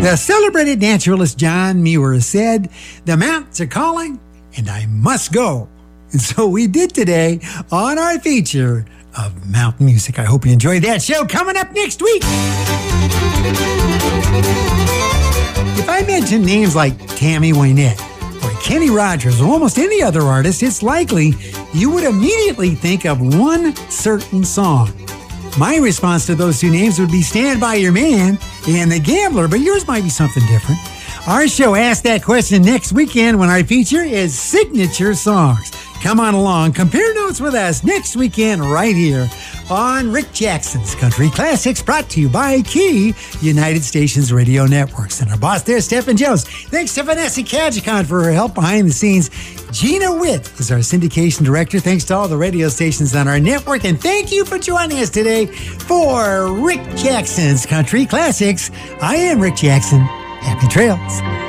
The celebrated naturalist John Muir said, "The mountains are calling, and I must go." And so we did today on our feature of mountain music. I hope you enjoyed that show. Coming up next week, if I mention names like Tammy Wynette or Kenny Rogers or almost any other artist, it's likely you would immediately think of one certain song. My response to those two names would be Stand By Your Man and The Gambler, but yours might be something different. Our show Ask That Question next weekend when our feature is Signature Songs. Come on along, compare notes with us next weekend right here on Rick Jackson's Country Classics, brought to you by Key United Stations Radio Networks. And our boss there, Stephen Jones. Thanks to Vanessa Kajikon for her help behind the scenes. Gina Witt is our syndication director. Thanks to all the radio stations on our network. And thank you for joining us today for Rick Jackson's Country Classics. I am Rick Jackson. Happy trails.